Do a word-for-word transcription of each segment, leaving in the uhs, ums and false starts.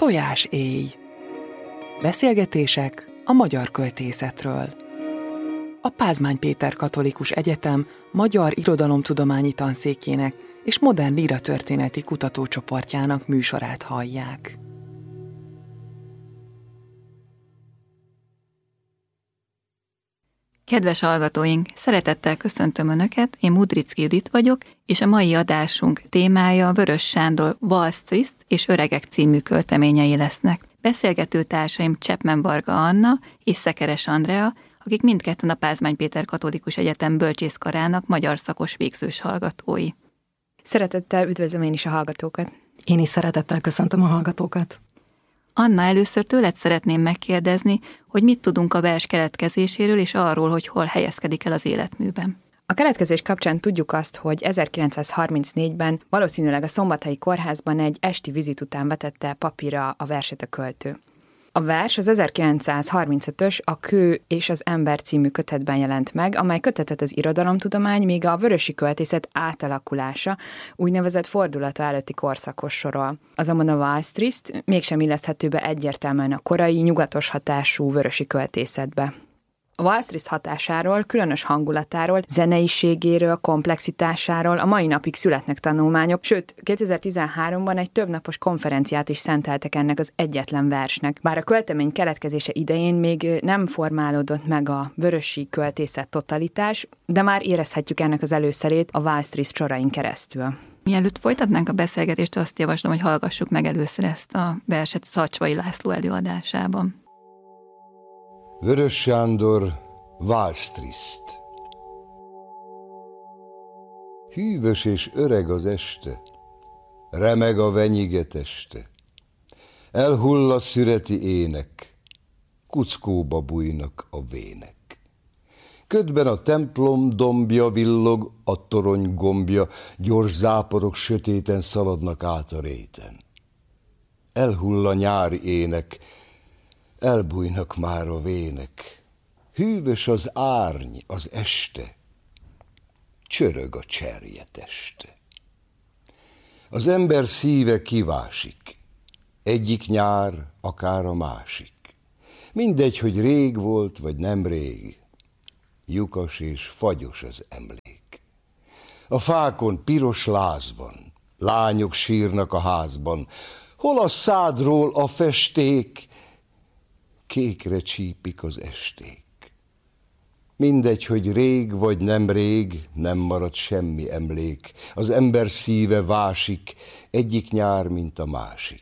Tojáséj. Beszélgetések a magyar költészetről. A Pázmány Péter Katolikus Egyetem Magyar Irodalomtudományi Tanszékének és Modern Líratörténeti Kutatócsoportjának műsorát hallják. Kedves hallgatóink, szeretettel köszöntöm Önöket, én Mudricki Judit vagyok, és a mai adásunk témája Vörös Sándor Walstriszt és Öregek című költeményei lesznek. Beszélgető társaim Chapman Varga Anna és Szekeres Andrea, akik mindketten a Pázmány Péter Katolikus Egyetem bölcsészkarának magyar szakos végzős hallgatói. Szeretettel üdvözlöm én is a hallgatókat. Én is szeretettel köszöntöm a hallgatókat. Anna, először tőled szeretném megkérdezni, hogy mit tudunk a vers keletkezéséről és arról, hogy hol helyezkedik el az életműben. A keletkezés kapcsán tudjuk azt, hogy ezerkilencszázharmincnégyben valószínűleg a Szombathelyi Kórházban egy esti vizit után vetette papírra a verset a költő. A vers az ezerkilencszázharmincötös A Kő és az Ember című kötetben jelent meg, amely kötetet az irodalomtudomány, míg a vörösi költészet átalakulása, úgynevezett fordulata előtti korszakos sorol. Azonban a Walstriszt mégsem illeszthető be egyértelműen a korai, nyugatos hatású vörösi költészetbe. A Walstriszt hatásáról, különös hangulatáról, zeneiségéről, komplexitásáról a mai napig születnek tanulmányok, sőt, kétezer-tizenháromban egy többnapos konferenciát is szenteltek ennek az egyetlen versnek. Bár a költemény keletkezése idején még nem formálódott meg a vörösi költészet totalitás, de már érezhetjük ennek az előszerét a Walstriszt sorain keresztül. Mielőtt folytatnánk a beszélgetést, azt javaslom, hogy hallgassuk meg először ezt a verset Szacsvai László előadásában. Vörös Sándor Walstriszt. Hűvös és öreg az este, remeg a venyige teste. Elhull a szüreti ének, kuckóba bújnak a vének. Ködben a templom dombja villog, a torony gombja, gyors záporok sötéten szaladnak át a réten. Elhull a nyári ének, elbújnak már a vének, hűvös az árny az este, csörög a cserje teste. Az ember szíve kivásik, egyik nyár, akár a másik. Mindegy, hogy rég volt, vagy nem rég, lyukas és fagyos az emlék. A fákon piros láz van, lányok sírnak a házban, hol a szádról a festék, kékre csípik az esték. Mindegy, hogy rég vagy nem rég, nem marad semmi emlék. Az ember szíve vásik, egyik nyár, mint a másik.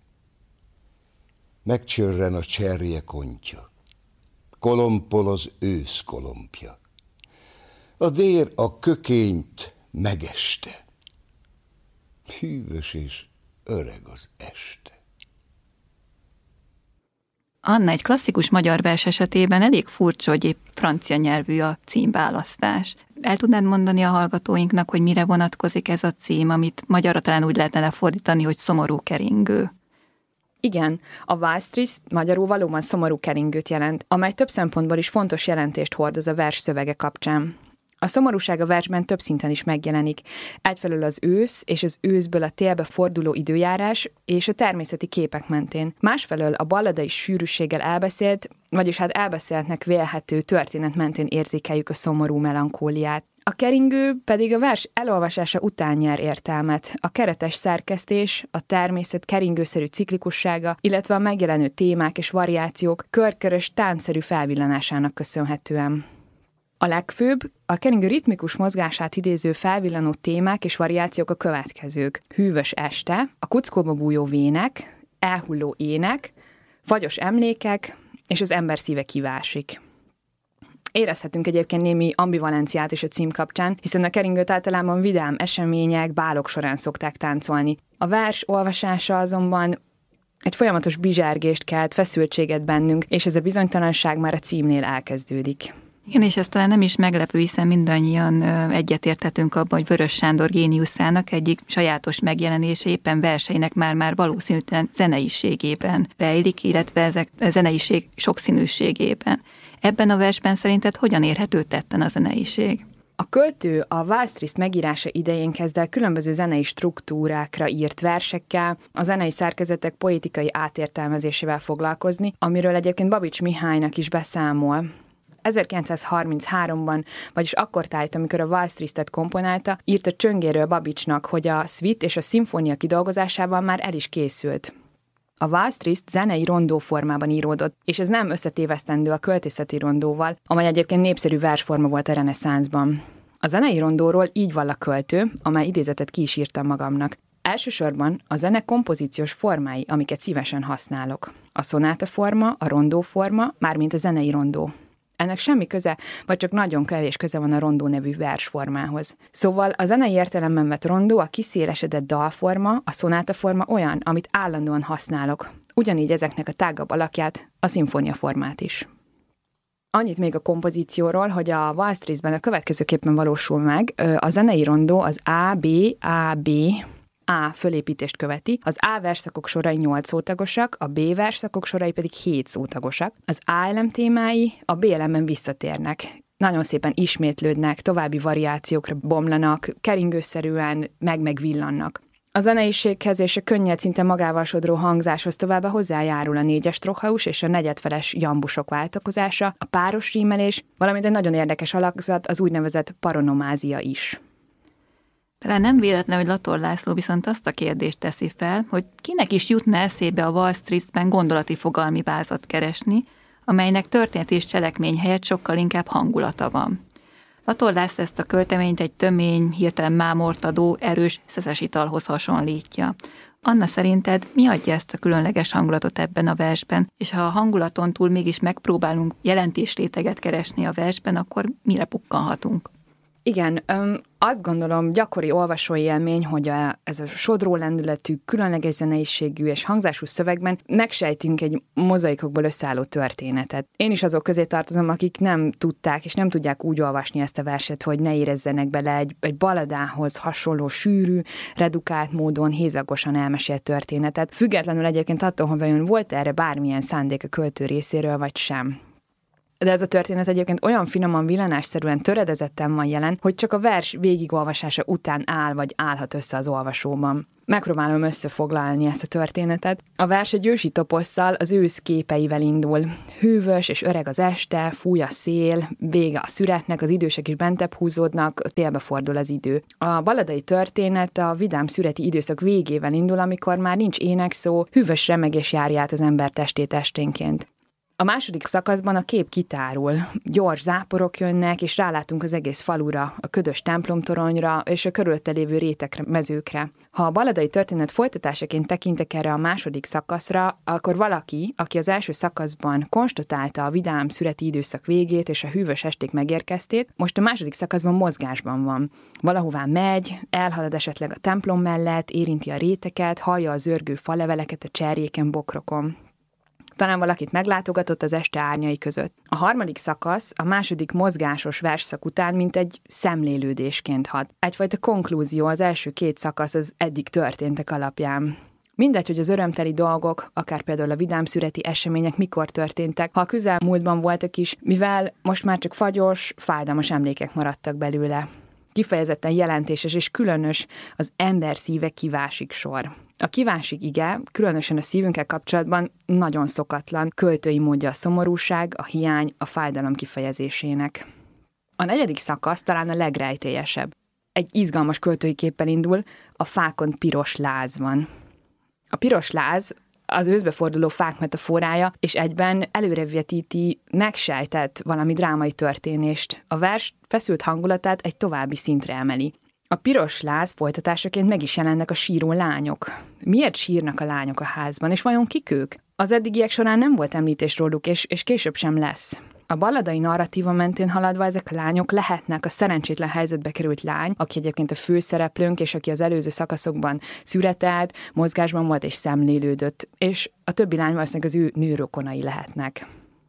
Megcsörren a cserje kontya, kolompol az ősz kolompja. A dér a kökényt megeste, hűvös és öreg az este. Anna, egy klasszikus magyar vers esetében elég furcsa, hogy épp francia nyelvű a címválasztás. El tudnád mondani a hallgatóinknak, hogy mire vonatkozik ez a cím, amit magyarra talán úgy lehetne lefordítani, hogy szomorú keringő? Igen, a Walstriszt magyarul valóban szomorú keringőt jelent, amely több szempontból is fontos jelentést hordoz a vers szövege kapcsán. A szomorúság a versben több szinten is megjelenik. Egyfelől az ősz és az őszből a télbe forduló időjárás és a természeti képek mentén. Másfelől a balladai sűrűséggel elbeszélt, vagyis hát elbeszéltnek vélhető történet mentén érzékeljük a szomorú melankóliát. A keringő pedig a vers elolvasása után nyer értelmet. A keretes szerkesztés, a természet keringőszerű ciklikussága, illetve a megjelenő témák és variációk körkörös táncszerű felvillanásának köszönhetően. A legfőbb, a keringő ritmikus mozgását idéző felvillanó témák és variációk a következők. Hűvös este, a kuckóba bújó vének, elhulló ének, fagyos emlékek és az ember szíve kivásik. Érezhetünk egyébként némi ambivalenciát is a cím kapcsán, hiszen a keringőt általában vidám események, bálok során szokták táncolni. A vers olvasása azonban egy folyamatos bizsergést kelt, feszültséget bennünk, és ez a bizonytalanság már a címnél elkezdődik. Igen, és ez talán nem is meglepő, hiszen mindannyian egyetérthetünk abban, hogy Vörös Sándor géniuszának egyik sajátos megjelenése éppen verseinek már-már valószínűtlen zeneiségében rejlik, illetve ezek a zeneiség sokszínűségében. Ebben a versben szerinted hogyan érhető tetten a zeneiség? A költő a Walstriszt megírása idején kezd el különböző zenei struktúrákra írt versekkel, a zenei szerkezetek poetikai átértelmezésével foglalkozni, amiről egyébként Babits Mihálynak is beszámol. ezerkilencszázharmincháromban, vagyis akkor tájt, amikor a Walstriszt komponálta, írt a csöngéről Babicsnak, hogy a szvit és a szimfónia kidolgozásával már el is készült. A Walstriszt zenei rondó formában íródott, és ez nem összetévesztendő a költészeti rondóval, amely egyébként népszerű versforma volt a reneszánszban. A zenei rondóról így vall a költő, amely idézetet ki is írtam magamnak. Elsősorban a zene kompozíciós formái, amiket szívesen használok. A szonáta forma, a rondó forma, mármint a zenei rondó. Ennek semmi köze, vagy csak nagyon kevés köze van a rondó nevű versformához. Szóval a zenei értelemben vett rondó a kiszélesedett dalforma, a szonátaforma olyan, amit állandóan használok. Ugyanígy ezeknek a tágabb alakját, a szimfóniaformát is. Annyit még a kompozícióról, hogy a Walstrisztben a következőképpen valósul meg. A zenei rondó az A, B, A, B, A fölépítést követi, az A versszakok sorai nyolc szótagosak, a B versszakok sorai pedig hét szótagosak. Az A elem témái a B elemben visszatérnek. Nagyon szépen ismétlődnek, további variációkra bomlanak, keringőszerűen meg-megvillannak. A zeneiséghez és a könnyed, szinte magával sodró hangzáshoz továbbá hozzájárul a négyes trokhaus és a negyedfeles jambusok váltakozása, a páros rímelés, valamint egy nagyon érdekes alakzat, az úgynevezett paronomázia is. Talán nem véletlen, hogy Lator László viszont azt a kérdést teszi fel, hogy kinek is jutna eszébe a Walstrisztben gondolati fogalmi vázat keresni, amelynek történet és cselekmény helyett sokkal inkább hangulata van. Lator László ezt a költeményt egy tömény, hirtelen mámort adó, erős, szeszes italhoz hasonlítja. Anna, szerinted mi adja ezt a különleges hangulatot ebben a versben, és ha a hangulaton túl mégis megpróbálunk jelentésréteget keresni a versben, akkor mire pukkanhatunk? Igen, öm, azt gondolom gyakori olvasói élmény, hogy a, ez a sodró lendületű, különleges zeneiségű és hangzású szövegben megsejtünk egy mozaikokból összeálló történetet. Én is azok közé tartozom, akik nem tudták és nem tudják úgy olvasni ezt a verset, hogy ne érezzenek bele egy, egy baladához hasonló sűrű, redukált módon, hézagosan elmesélt történetet, függetlenül egyébként attól, hogy vajon volt erre bármilyen szándék a költő részéről, vagy sem. De ez a történet egyébként olyan finoman, villanásszerűen töredezetten van jelen, hogy csak a vers végigolvasása után áll vagy állhat össze az olvasóban. Megpróbálom összefoglalni ezt a történetet. A vers egy ősi toposszal, az ősz képeivel indul. Hűvös és öreg az este, fúj a szél, vége a szüretnek, az idősek is bentebb húzódnak, télbe fordul az idő. A baladai történet a vidám szüreti időszak végével indul, amikor már nincs énekszó, hűvös remegés járja át az ember testét esténként. A második szakaszban a kép kitárul, gyors záporok jönnek, és rálátunk az egész falura, a ködös templomtoronyra és a körülötte lévő rétekre, mezőkre. Ha a baladai történet folytatásaként tekintek erre a második szakaszra, akkor valaki, aki az első szakaszban konstatálta a vidám szüreti időszak végét és a hűvös esték megérkeztét, most a második szakaszban mozgásban van. Valahová megy, elhalad esetleg a templom mellett, érinti a réteket, hallja a zörgő faleveleket a cserjéken, bokrokon. Talán valakit meglátogatott az este árnyai között. A harmadik szakasz a második mozgásos versszak után mint egy szemlélődésként hat. Egyfajta konklúzió az első két szakasz az eddig történtek alapján. Mindegy, hogy az örömteli dolgok, akár például a vidám szüreti események mikor történtek, ha a közelmúltban voltak is, mivel most már csak fagyos, fájdalmas emlékek maradtak belőle. Kifejezetten jelentéses és különös az ember szíve kívásig sor. A kívásig ige, különösen a szívünkkel kapcsolatban nagyon szokatlan, költői módja a szomorúság, a hiány, a fájdalom kifejezésének. A negyedik szakasz talán a legrejtélyesebb. Egy izgalmas költői képpel indul, a fákon piros láz van. A piros láz az őszbeforduló fák metaforája, és egyben előrevetíti megsejtett valami drámai történést. A vers feszült hangulatát egy további szintre emeli. A piros láz folytatásaként meg is jelennek a síró lányok. Miért sírnak a lányok a házban, és vajon kik ők? Az eddigiek során nem volt említés róluk, és, és később sem lesz. A balladai narratíva mentén haladva ezek a lányok lehetnek a szerencsétlen helyzetbe került lány, aki egyébként a főszereplőnk, és aki az előző szakaszokban szüretelt, mozgásban volt és szemlélődött, és a többi lány valószínűleg az ő nőrokonai lehetnek.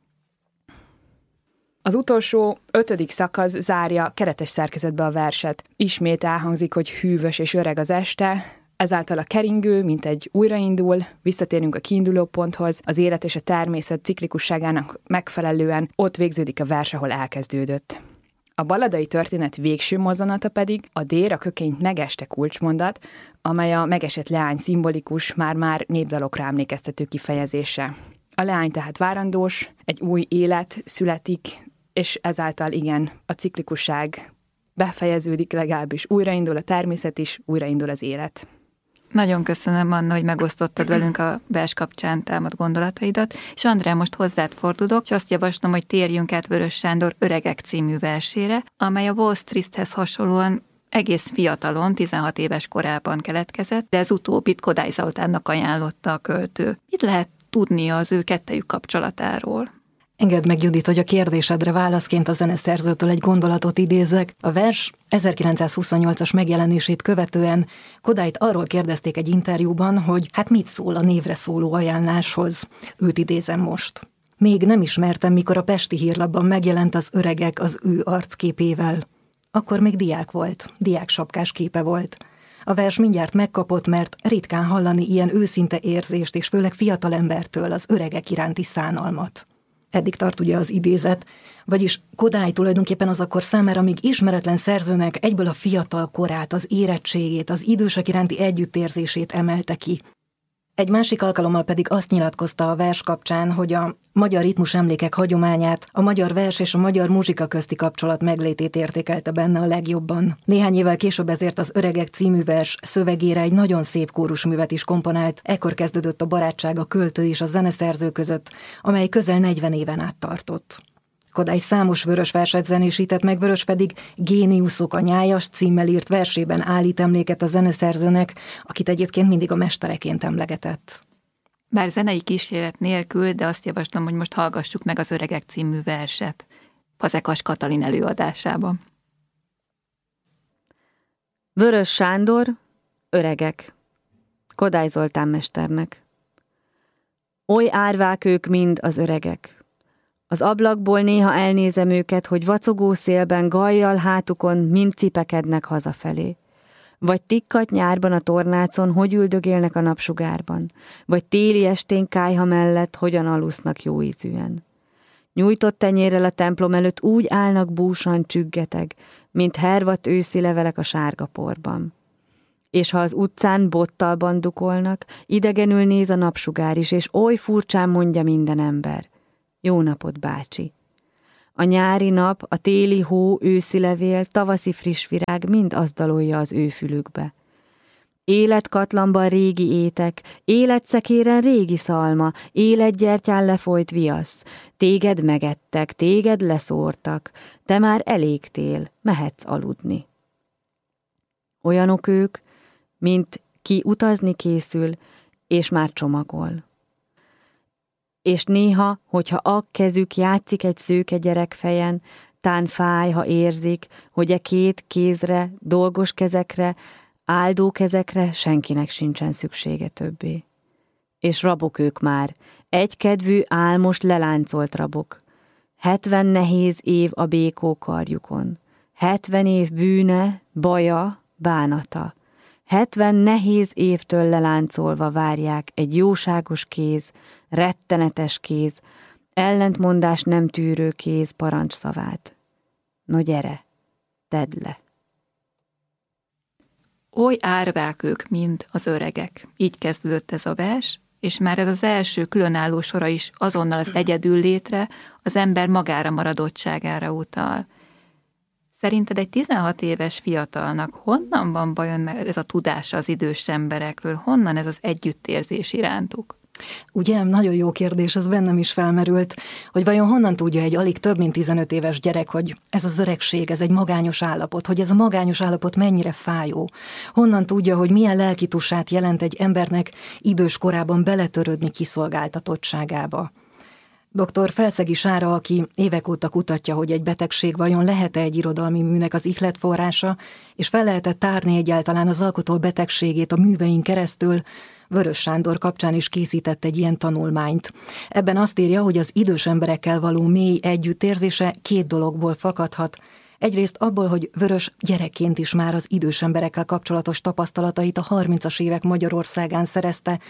Az utolsó, ötödik szakasz zárja keretes szerkezetbe a verset. Ismét elhangzik, hogy hűvös és öreg az este, ezáltal a keringő, mint egy újraindul, visszatérünk a kiinduló ponthoz, az élet és a természet ciklikusságának megfelelően ott végződik a vers, ahol elkezdődött. A A balladai történet végső mozzanata pedig a Dér a kökényt megeste kulcsmondat, amely a megesett leány szimbolikus, már-már népdalokra emlékeztető kifejezése. A leány tehát várandós, egy új élet születik, és ezáltal igen, a ciklikusság befejeződik, legalábbis újraindul a természet is, újraindul az élet. Nagyon köszönöm, Anna, hogy megosztottad velünk a vers kapcsán támadt gondolataidat, és Andrea, most hozzád fordulok, és azt javaslom, hogy térjünk át Vörös Sándor Öregek című versére, amely a Waltz Tristhez hasonlóan egész fiatalon, tizenhat éves korában keletkezett, de ez utóbbit Kodály Zoltánnak ajánlotta a költő. Mit lehet tudni az ő kettejük kapcsolatáról? Engedd meg, Judit, hogy a kérdésedre válaszként a zeneszerzőtől egy gondolatot idézzek. A vers ezerkilencszázhuszonnyolcas megjelenését követően Kodályt arról kérdezték egy interjúban, hogy hát mit szól a névre szóló ajánláshoz. Őt idézem most. Még nem ismertem, mikor a Pesti Hírlapban megjelent az Öregek az ő arcképével. Akkor még diák volt, diáksapkás képe volt. A vers mindjárt megkapott, mert ritkán hallani ilyen őszinte érzést, és főleg fiatalembertől az öregek iránti szánalmat. Eddig tart ugye az idézet, vagyis Kodály tulajdonképpen az akkor számára még ismeretlen szerzőnek egyből a fiatal korát, az érettségét, az idősek iránti együttérzését emelte ki. Egy másik alkalommal pedig azt nyilatkozta a vers kapcsán, hogy a magyar ritmus emlékek hagyományát, a magyar vers és a magyar muzsika közti kapcsolat meglétét értékelte benne a legjobban. Néhány évvel később ezért az Öregek című vers szövegére egy nagyon szép kórusművet is komponált, ekkor kezdődött a barátság a költő és a zeneszerző között, amely közel negyven éven át tartott. Kodály számos vörös verset zenésített, meg Vörös pedig Géniuszok a nyájas címmel írt versében állít emléket a zeneszerzőnek, akit egyébként mindig a mestereként emlegetett. Bár zenei kíséret nélkül, de azt javaslom, hogy most hallgassuk meg az Öregek című verset Fazekas Katalin előadásában. Vörös Sándor, Öregek. Kodály Zoltán mesternek. Oly árvák ők mind az öregek. Az ablakból néha elnézem őket, hogy vacogó szélben gajjal hátukon mind cipekednek hazafelé. Vagy tikkat nyárban a tornácon, hogy üldögélnek a napsugárban, vagy téli estén kályha mellett, hogyan alusznak jó ízűen. Nyújtott tenyérrel a templom előtt úgy állnak búsan csüggeteg, mint hervadt őszi levelek a sárga porban. És ha az utcán bottal bandukolnak, idegenül néz a napsugár is, és oly furcsán mondja minden ember: jó napot, bácsi! A nyári nap, a téli hó, őszi levél, tavaszi friss virág mind azt dalolja az ő fülükbe. Életkatlanban régi étek, életszekéren régi szalma, életgyertyán lefolyt viasz. Téged megettek, téged leszórtak, te már elégtél, mehetsz aludni. Olyanok ők, mint ki utazni készül, és már csomagol. És néha, hogyha a kezük játszik egy szőke gyerekfejen, tán fáj, ha érzik, hogy e két kézre, dolgos kezekre, áldó kezekre senkinek sincsen szüksége többé. És rabok ők már, egykedvű, álmos, leláncolt rabok. Hetven nehéz év a békó karjukon, hetven év bűne, baja, bánata. Hetven nehéz évtől leláncolva várják egy jóságos kéz, rettenetes kéz, ellentmondás nem tűrő kéz parancsszavát. No gyere, tedd le! Oly árvák ők mind az öregek. Így kezdődött ez a vers, és már ez az első különálló sora is azonnal az egyedül létre, az ember magára maradottságára utal. Szerinted egy tizenhat éves fiatalnak honnan van vajon ez a tudása az idős emberekről? Honnan ez az együttérzés irántuk? Ugye, nagyon jó kérdés, ez bennem is felmerült, hogy vajon honnan tudja egy alig több mint tizenöt éves gyerek, hogy ez az öregség, ez egy magányos állapot, hogy ez a magányos állapot mennyire fájó. Honnan tudja, hogy milyen lelkitusát jelent egy embernek idős korában beletörődni kiszolgáltatottságába. doktor Felszegi Sára, aki évek óta kutatja, hogy egy betegség vajon lehet-e egy irodalmi műnek az ihletforrása, és fel lehetett tárni egyáltalán az alkotó betegségét a művein keresztül, Vörös Sándor kapcsán is készített egy ilyen tanulmányt. Ebben azt írja, hogy az idős emberekkel való mély együttérzése két dologból fakadhat. Egyrészt abból, hogy Vörös gyerekként is már az idős emberekkel kapcsolatos tapasztalatait a harmincas évek Magyarországán szerezte,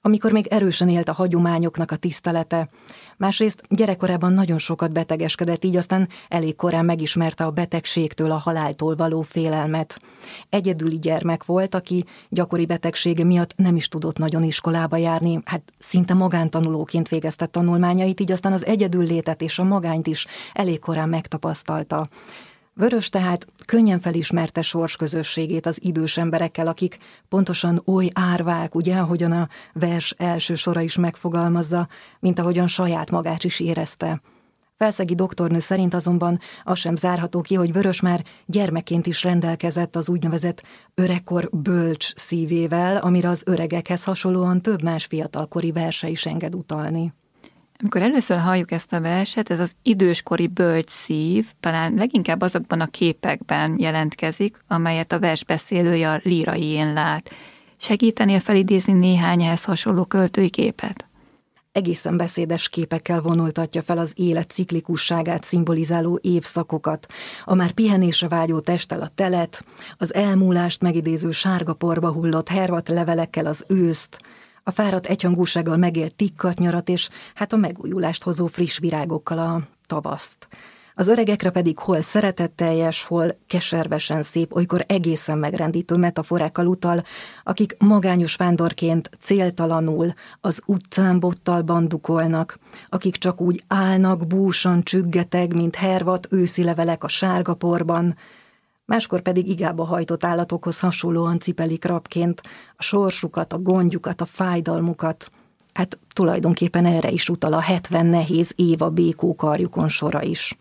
amikor még erősen élt a hagyományoknak a tisztelete. Másrészt gyerekkorában nagyon sokat betegeskedett, így aztán elég korán megismerte a betegségtől, a haláltól való félelmet. Egyedüli gyermek volt, aki gyakori betegsége miatt nem is tudott nagyon iskolába járni, hát szinte magántanulóként végezte tanulmányait, így aztán az egyedüllétet és a magányt is elég korán megtapasztalta. Vörös tehát könnyen felismerte sorsközösségét az idős emberekkel, akik pontosan oly árvák, ugye, ahogyan a vers első sora is megfogalmazza, mint ahogyan saját magát is érezte. Felszegi doktornő szerint azonban az sem zárható ki, hogy Vörös már gyermekként is rendelkezett az úgynevezett öregkor bölcs szívével, amire az öregekhez hasonlóan több más fiatalkori verse is enged utalni. Amikor először halljuk ezt a verset, ez az időskori bölcs szív talán leginkább azokban a képekben jelentkezik, amelyet a vers beszélője a líraijén lát. Segítenél felidézni néhány ehhez hasonló költői képet? Egészen beszédes képekkel vonultatja fel az élet ciklikusságát szimbolizáló évszakokat, a már pihenésre vágyó testtel a telet, az elmúlást megidéző sárga porba hullott hervadt levelekkel az őszt, a fáradt egyhangúsággal megélt tikkat nyarat, és hát a megújulást hozó friss virágokkal a tavaszt. Az öregekre pedig hol szeretetteljes, hol keservesen szép, olykor egészen megrendítő metaforákkal utal, akik magányos vándorként céltalanul az utcán bottal bandukolnak, akik csak úgy állnak búsan csüggeteg, mint hervadt őszi levelek a sárga porban, máskor pedig igába hajtott állatokhoz hasonlóan cipelik rabként a sorsukat, a gondjukat, a fájdalmukat. Hát tulajdonképpen erre is utal a hetven nehéz év a békó karjukon sora is.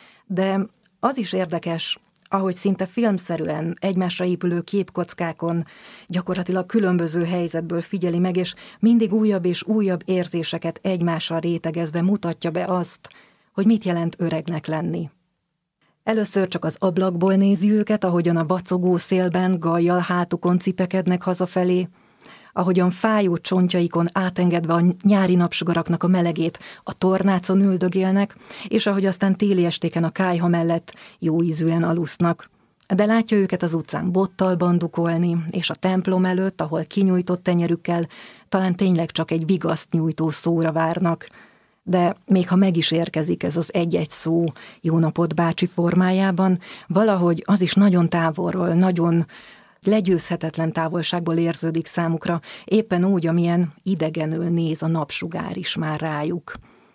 De az is érdekes, ahogy szinte filmszerűen egymásra épülő képkockákon gyakorlatilag különböző helyzetből figyeli meg, és mindig újabb és újabb érzéseket egymásra rétegezve mutatja be azt, hogy mit jelent öregnek lenni. Először csak az ablakból nézi őket, ahogyan a vacogó szélben gajjal hátukon cipekednek hazafelé, ahogyan fájó csontjaikon átengedve a nyári napsugaraknak a melegét a tornácon üldögélnek, és ahogy aztán téli estéken a kályha mellett jó ízűen alusznak. De látja őket az utcán bottal bandukolni, és a templom előtt, ahol kinyújtott tenyerükkel, talán tényleg csak egy vigaszt nyújtó szóra várnak. De még ha meg is érkezik ez az egy-egy szó jó napot bácsi formájában, valahogy az is nagyon távolról, nagyon legyőzhetetlen távolságból érződik számukra, éppen úgy, amilyen idegenül néz a napsugár is már rájuk.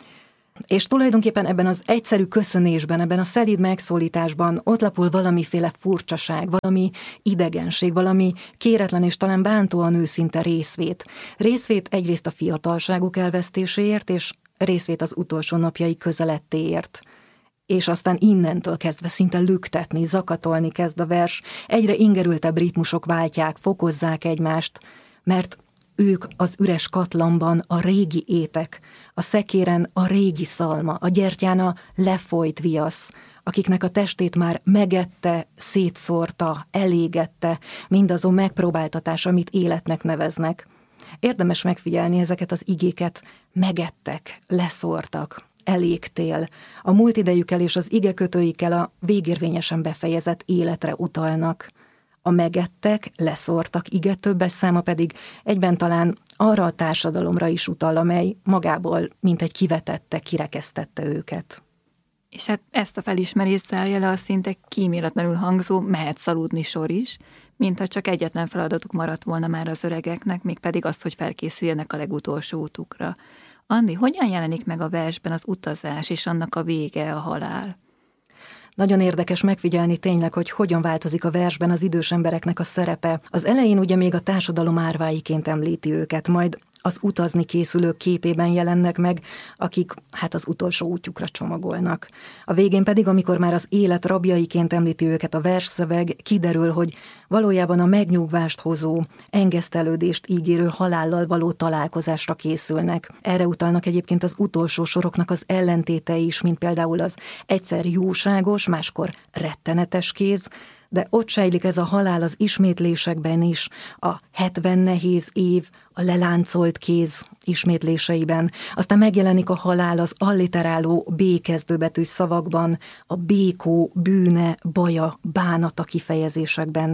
És tulajdonképpen ebben az egyszerű köszönésben, ebben a szelíd megszólításban ott lapul valamiféle furcsaság, valami idegenség, valami kéretlen és talán bántóan őszinte részvét. Részvét egyrészt a fiatalságuk elvesztéséért, és részvét az utolsó napjai közelettéért. És aztán innentől kezdve szinte lüktetni, zakatolni kezd a vers, egyre ingerültebb ritmusok váltják, fokozzák egymást, mert ők az üres katlanban a régi étek, a szekéren a régi szalma, a gyertyán a lefolyt viasz, akiknek a testét már megette, szétszórta, elégette, mindazon megpróbáltatás, amit életnek neveznek. Érdemes megfigyelni ezeket az igéket, megettek, leszórtak, elégtél. A múlt idejükkel és az igekötőikkel a végérvényesen befejezett életre utalnak. A megettek, leszórtak ige többes száma pedig egyben talán arra a társadalomra is utal, amely magából mintegy kivetette, kirekesztette őket. És hát ezt a felismerést zárja le a szinte kíméletlenül hangzó mehetsz aludni sor is, mintha csak egyetlen feladatuk maradt volna már az öregeknek, mégpedig az, hogy felkészüljenek a legutolsó útukra. Andi, hogyan jelenik meg a versben az utazás és annak a vége, a halál? Nagyon érdekes megfigyelni tényleg, hogy hogyan változik a versben az idős embereknek a szerepe. Az elején ugye még a társadalom árváiként említi őket, majd az utazni készülők képében jelennek meg, akik hát az utolsó útjukra csomagolnak. A végén pedig, amikor már az élet rabjaiként említi őket a versszöveg, kiderül, hogy valójában a megnyugvást hozó, engesztelődést ígérő halállal való találkozásra készülnek. Erre utalnak egyébként az utolsó soroknak az ellentétei is, mint például az egyszer jóságos, máskor rettenetes kéz, de ott sejlik ez a halál az ismétlésekben is, a hetven nehéz év, a leláncolt kéz ismétléseiben. Aztán megjelenik a halál az alliteráló B kezdőbetűs szavakban, a békó, bűne, baja, bánata kifejezésekben.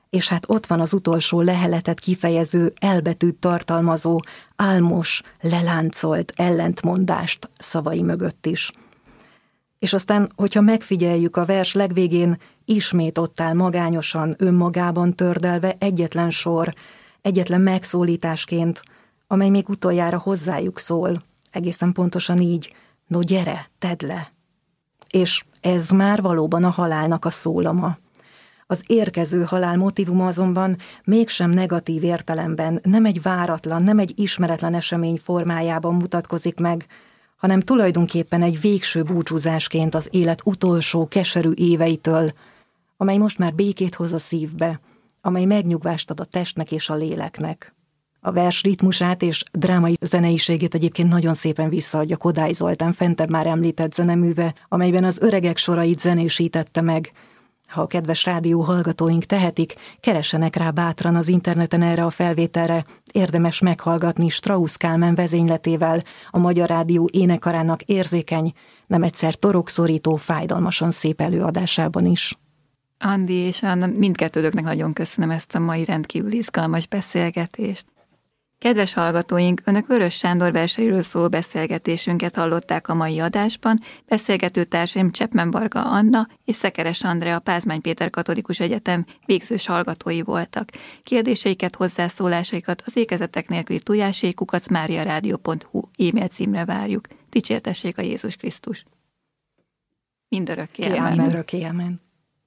És hát ott van az utolsó leheletet kifejező, elbetűt tartalmazó, álmos, leláncolt ellentmondást szavai mögött is. És aztán, hogyha megfigyeljük a vers legvégén, ismét ott áll magányosan, önmagában tördelve egyetlen sor, egyetlen megszólításként, amely még utoljára hozzájuk szól, egészen pontosan így, no gyere, tedd le. És ez már valóban a halálnak a szólama. Az érkező halál motívuma azonban mégsem negatív értelemben, nem egy váratlan, nem egy ismeretlen esemény formájában mutatkozik meg, hanem tulajdonképpen egy végső búcsúzásként az élet utolsó keserű éveitől, amely most már békét hoz a szívbe, amely megnyugvást ad a testnek és a léleknek. A vers ritmusát és drámai zeneiségét egyébként nagyon szépen visszaadja Kodály Zoltán fentebb már említett zeneműve, amelyben az öregek sorait zenésítette meg. Ha a kedves rádió hallgatóink tehetik, keressenek rá bátran az interneten erre a felvételre, érdemes meghallgatni Strauss Kálmán vezényletével, a Magyar Rádió énekarának érzékeny, nem egyszer torokszorító, fájdalmasan szép előadásában is. Andi és Anna, mindkettőtöknek nagyon köszönöm ezt a mai rendkívül izgalmas beszélgetést. Kedves hallgatóink, Önök Vörös Sándor verseiről szóló beszélgetésünket hallották a mai adásban. Beszélgető társaim Cseppmann Varga Anna és Szekeres Andrea, a Pázmány Péter Katolikus Egyetem végzős hallgatói voltak. Kérdéseiket, hozzászólásaikat az ékezetek nélküli tojásé kukac mariaradio pont hu e-mail címre várjuk. Dicsértessék a Jézus Krisztus! Mindörökké amen. Mindörökké amen.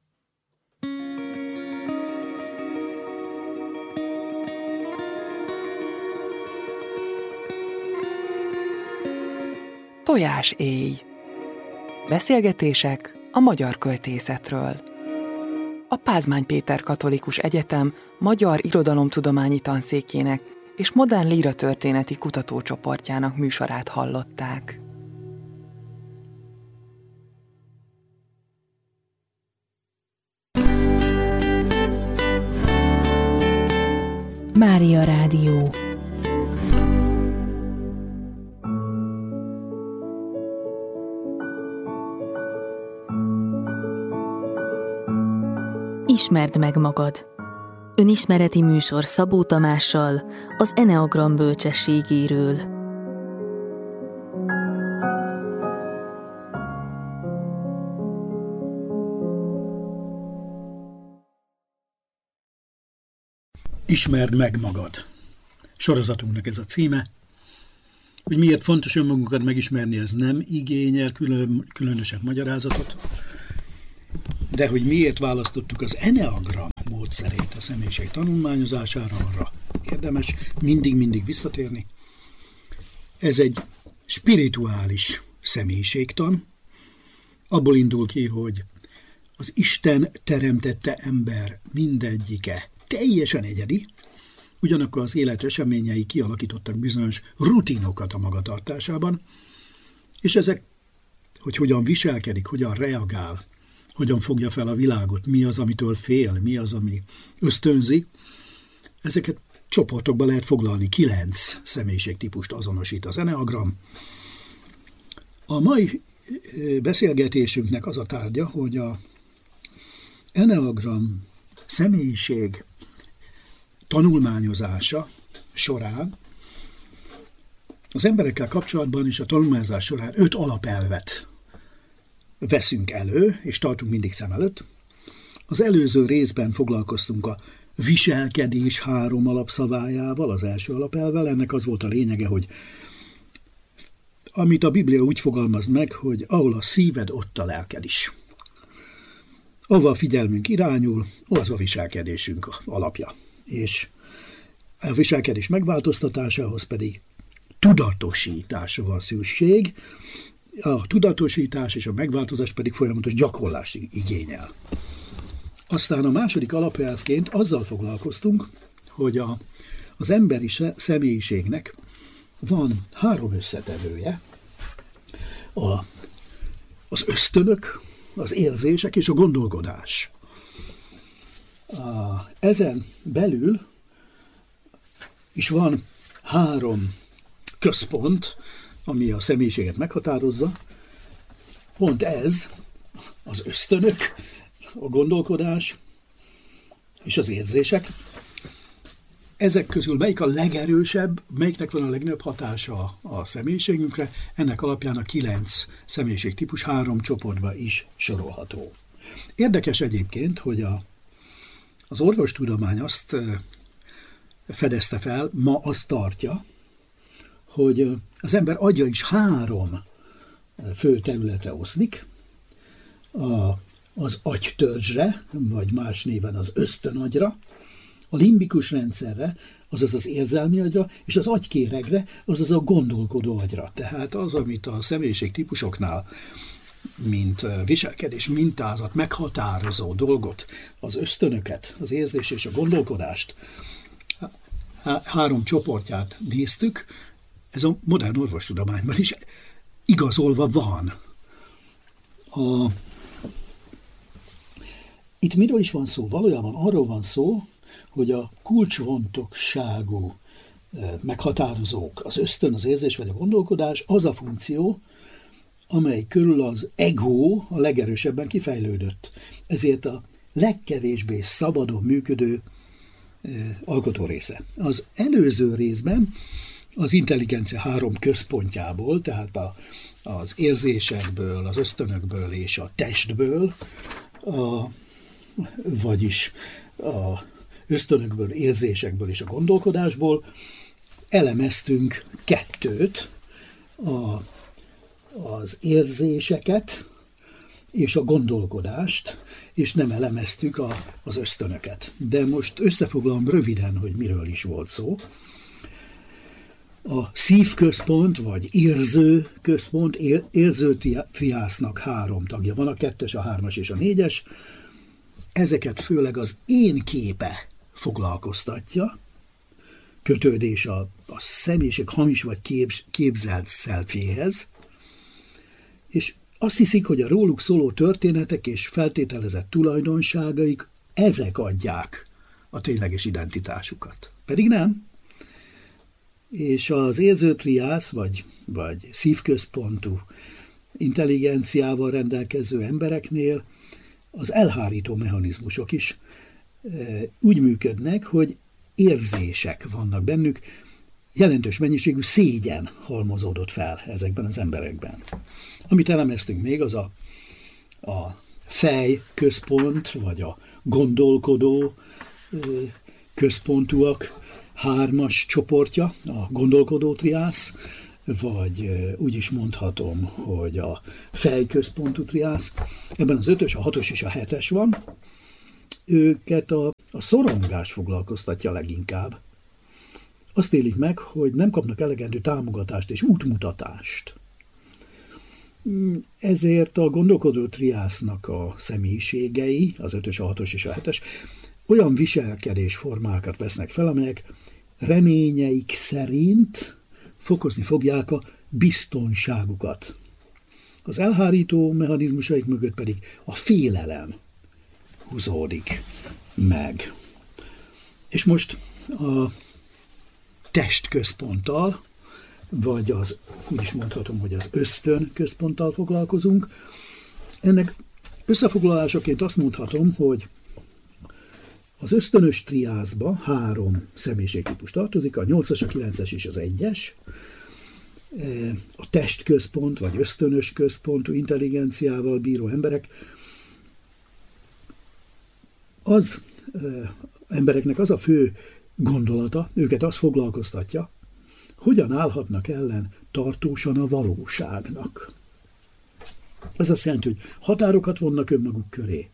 Tojás éj. Beszélgetések a magyar költészetről. A Pázmány Péter Katolikus Egyetem Magyar Irodalomtudományi Tanszékének és Modern Líratörténeti Kutatócsoportjának műsorát hallották. Mária Rádió. Ismerd meg magad. Önismereti műsor Szabó Tamással az Eneagram bölcsességéről. Ismerd meg magad. Sorozatunknak ez a címe. Hogy miért fontos önmagunkat megismerni, ez nem igényel külön, különösebb magyarázatot. De hogy miért választottuk az Eneagram módszerét a személyiség tanulmányozására, arra érdemes mindig-mindig visszatérni. Ez egy spirituális személyiségtan. Abból indul ki, hogy az Isten teremtette ember mindegyike teljesen egyedi, ugyanakkor az élet eseményei kialakítottak bizonyos rutinokat a magatartásában, és ezek, hogy hogyan viselkedik, hogyan reagál, hogyan fogja fel a világot, mi az, amitől fél, mi az, ami ösztönzi. Ezeket csoportokba lehet foglalni, kilenc személyiségtípust azonosít az Eneagram. A mai beszélgetésünknek az a tárgya, hogy a Eneagram személyiség tanulmányozása során az emberekkel kapcsolatban és a tanulmányozás során öt alapelvet veszünk elő, és tartunk mindig szem előtt. Az előző részben foglalkoztunk a viselkedés három alapszavájával, az első alapelvvel. Ennek az volt a lényege, hogy amit a Biblia úgy fogalmaz meg, hogy ahol a szíved, ott a lelked is. Ahova a figyelmünk irányul, az a viselkedésünk alapja. És a viselkedés megváltoztatásához pedig tudatosításra van szükség, a tudatosítás és a megváltozás pedig folyamatos gyakorlást igényel. Aztán a második alapelvként azzal foglalkoztunk, hogy a, az emberi személyiségnek van három összetevője, a, az ösztönök, az érzések és a gondolkodás. A, ezen belül is van három központ, ami a személyiséget meghatározza. Pont ez, az ösztönök, a gondolkodás és az érzések. Ezek közül melyik a legerősebb, melyiknek van a legnagyobb hatása a személyiségünkre, ennek alapján a kilenc személyiségtípus három csoportba is sorolható. Érdekes egyébként, hogy a, az orvostudomány azt fedezte fel, ma azt tartja, hogy az ember agya is három fő területre oszlik, a, az agytörzsre, vagy más néven az ösztönagyra, a limbikus rendszerre, azaz az érzelmi agyra, és az agykéregre, azaz a gondolkodó agyra. Tehát az, amit a személyiségtípusoknál, mint viselkedés mintázat, meghatározó dolgot, az ösztönöket, az érzés és a gondolkodást, há- három csoportját néztük, ez a modern orvostudományban is igazolva van. A... Itt miről is van szó? Valójában arról van szó, hogy a kulcsfontosságú meghatározók, az ösztön, az érzés vagy a gondolkodás, az a funkció, amely körül az ego a legerősebben kifejlődött. Ezért a legkevésbé szabadon működő alkotó része. Az előző részben az intelligencia három központjából, tehát a, az érzésekből, az ösztönökből és a testből, a, vagyis a ösztönökből, érzésekből és a gondolkodásból elemeztünk kettőt, a, az érzéseket és a gondolkodást, és nem elemeztük a, az ösztönöket. De most összefoglalom röviden, hogy miről is volt szó. A szívközpont, vagy érzőközpont, érző triásznak három tagja van, a kettes, a hármas és a négyes. Ezeket főleg az én képe foglalkoztatja, kötődés a, a személyiség hamis vagy kép, képzelt szelfjéhez, és azt hiszik, hogy a róluk szóló történetek és feltételezett tulajdonságaik, ezek adják a tényleges identitásukat. Pedig nem. És az érzőtriász, vagy, vagy szívközpontú intelligenciával rendelkező embereknél az elhárító mechanizmusok is e, úgy működnek, hogy érzések vannak bennük, jelentős mennyiségű szégyen halmozódott fel ezekben az emberekben. Amit elemeztünk még, az a, a fejközpont, vagy a gondolkodó e, központúak hármas csoportja, a gondolkodó triász, vagy úgy is mondhatom, hogy a fejközpontú triász. Ebben az ötös, a hatos és a hetes van. Őket a, a szorongás foglalkoztatja leginkább. Azt élik meg, hogy nem kapnak elegendő támogatást és útmutatást. Ezért a gondolkodó triásznak a személyiségei, az ötös, a hatos és a hetes, olyan viselkedésformákat vesznek fel, amelyek reményeik szerint fokozni fogják a biztonságukat. Az elhárító mechanizmusaik mögött pedig a félelem húzódik meg. És most a testközponttal, vagy az, úgy is mondhatom, hogy az ösztön központtal foglalkozunk. Ennek összefoglalásaként azt mondhatom, hogy az ösztönös triászba három személyiségtípus tartozik, a nyolcas, a kilences és az egyes. A testközpont, vagy ösztönös központú intelligenciával bíró emberek, az embereknek az a fő gondolata, őket az foglalkoztatja, hogyan állhatnak ellen tartósan a valóságnak. Ez azt jelenti, hogy határokat vonnak önmaguk köré.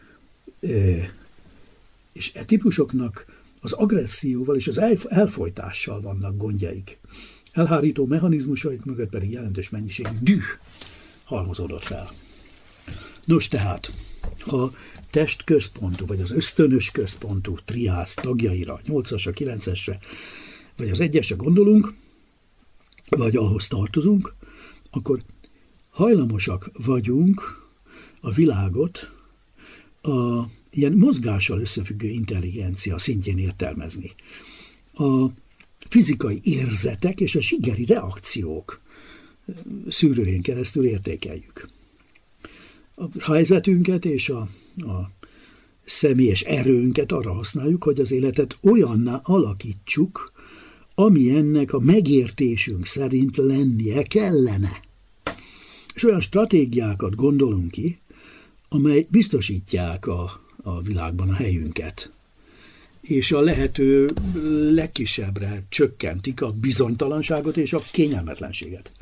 És e típusoknak az agresszióval és az elfojtással vannak gondjaik. Elhárító mechanizmusaik mögött pedig jelentős mennyiségű düh halmozódott fel. Nos tehát, ha testközpontú, vagy az ösztönös központú triász tagjaira, nyolcasra, kilencesre, vagy az egyesre gondolunk, vagy ahhoz tartozunk, akkor hajlamosak vagyunk a világot a ilyen mozgással összefüggő intelligencia szintjén értelmezni. A fizikai érzetek és a zsigeri reakciók szűrőjén keresztül értékeljük. A helyzetünket és a, a személyes erőnket arra használjuk, hogy az életet olyanná alakítsuk, ami ennek a megértésünk szerint lennie kellene. És olyan stratégiákat gondolunk ki, amely biztosítják a, a világban a helyünket, és a lehető legkisebbre csökkentik a bizonytalanságot és a kényelmetlenséget.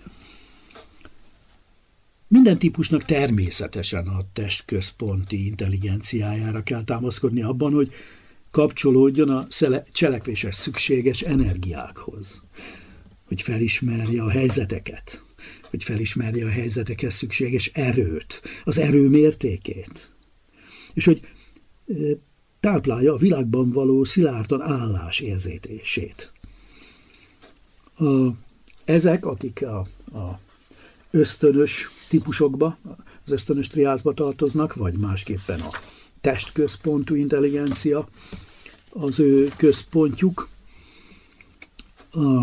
Minden típusnak természetesen a testközponti intelligenciájára kell támaszkodni abban, hogy kapcsolódjon a cselekvéshez szükséges energiákhoz, hogy felismerje a helyzeteket, hogy felismerje a helyzetekhez szükséges erőt, az erő mértékét, és hogy táplálja a világban való szilárdan állás érzését. A, ezek, akik a, a ösztönös típusokba, az ösztönös triászba tartoznak, vagy másképpen a testközpontú intelligencia, az ő központjuk, a,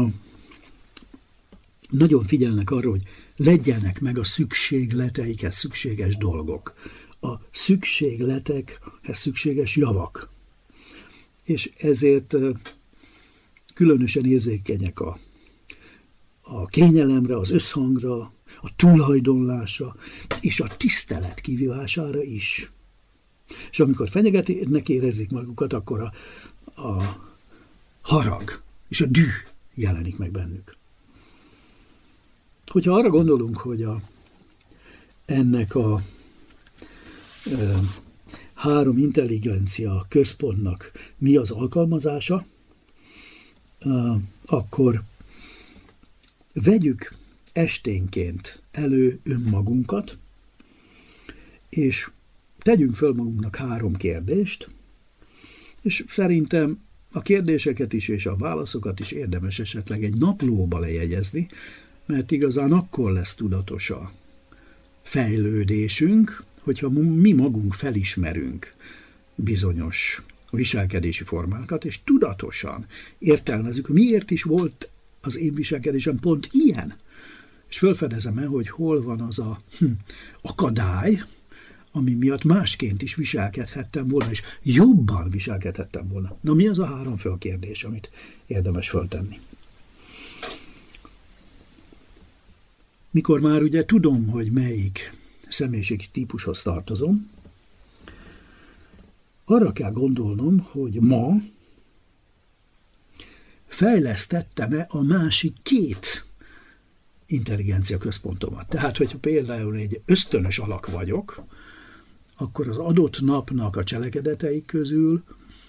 nagyon figyelnek arra, hogy legyenek meg a szükségleteikhez szükséges dolgok, a szükségletekhez szükséges javak. És ezért különösen érzékenyek a, a kényelemre, az összhangra, a tulajdonlásra és a tisztelet kivívására is. És amikor fenyegetnek érezik magukat, akkor a, a harag és a düh jelenik meg bennük. Hogyha arra gondolunk, hogy a, ennek a e, három intelligencia központnak mi az alkalmazása, e, akkor vegyük esténként elő önmagunkat, és tegyünk föl magunknak három kérdést, és szerintem a kérdéseket is és a válaszokat is érdemes esetleg egy naplóba lejegyezni, mert igazán akkor lesz tudatos a fejlődésünk, hogyha mi magunk felismerünk bizonyos viselkedési formákat, és tudatosan értelmezzük, miért is volt az én viselkedésem pont ilyen, és felfedezem-e, hogy hol van az a hm, akadály, ami miatt másként is viselkedhettem volna, és jobban viselkedhettem volna. Na, mi az a három fölkérdés, amit érdemes föltenni? Mikor már ugye tudom, hogy melyik személyiségi típushoz tartozom, arra kell gondolnom, hogy ma fejlesztettem-e a másik két intelligencia központomat. Tehát, hogyha például egy ösztönös alak vagyok, akkor az adott napnak a cselekedeteik közül